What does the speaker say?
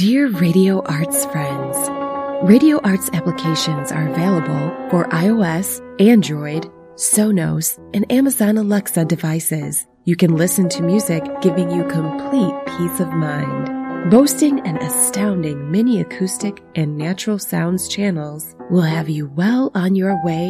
Dear Radio Arts friends, Radio Arts applications are available for iOS, Android, Sonos, and Amazon Alexa devices. You can listen to music giving you complete peace of mind. Boasting an astounding mini acoustic and natural sounds channels will have you well on your way